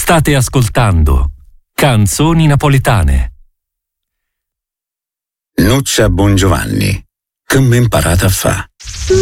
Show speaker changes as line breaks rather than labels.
State ascoltando Canzoni napoletane.
Nuccia Bongiovanni, che m'è imparata a fa'.